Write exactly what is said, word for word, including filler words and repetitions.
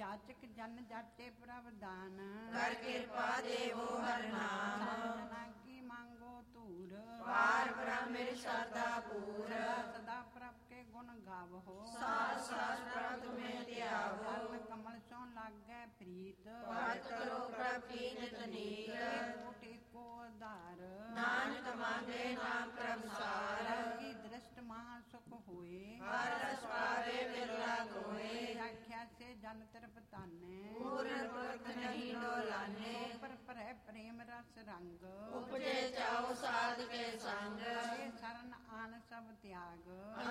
ਜਾਚਕ ਜਨ ਜਾਚੇ ਪ੍ਰਭ ਦਾਨ, ਕਰ ਕਿਰਪਾ ਦੇਵੋ ਹਰ ਨਾਮ। ਜਨਾਂ ਕੀ ਮੰਗੋ ਧੂਰ, ਪਾਰ ਬ੍ਰਹਮ ਮੇਰੀ ਸਰਦਾ ਪੂਰ। ਸਦਾ ਪ੍ਰਭ ਕੇ ਗੁਣ ਗਾਵੋ, ਸਾਧ ਸਾਧ ਪ੍ਰਭ ਤੁਮੇ ਧਿਆਵੋ। ਚਰਨ ਕਮਲ ਸੋਂ ਲਾਗੈ ਪ੍ਰੀਤ, ਭਗਤ ਕਰੋ ਪ੍ਰਭ ਕੀ ਨਿਤ ਨੀਤ। ਕੋਟਿ ਕੋ ਆਧਾਰ, ਨਾਨਕ ਮੰਗੇ ਨਾਮ ਪ੍ਰਭ ਸਾਰ। ਕੀ ਦ੍ਰਿਸ਼ਟ ਮਹਾ ਸੁਖ ਹੋਏ, ਹਰ ਰਸ ਪਾਵੇ ਬਿਰਲਾ ਕੋਏ। ਆਖਿਆ ਸੇ ਜਨ ਤ੍ਰਿਪਤਾਨੇ, ਪੂਰਨ ਪੁਰਖ ਨਹੀਂ ਡੋਲਾਨੇ। ਪਰ ਭਰੈ ਪ੍ਰੇਮ ਰਸ ਰੰਗ, ਉਪਜੇ ਚਾਉ ਸਾਧ ਕੇ ਸੰਗ। ਇਹ ਸਰਨ ਆਨ ਸਭ ਤਿਆਗ,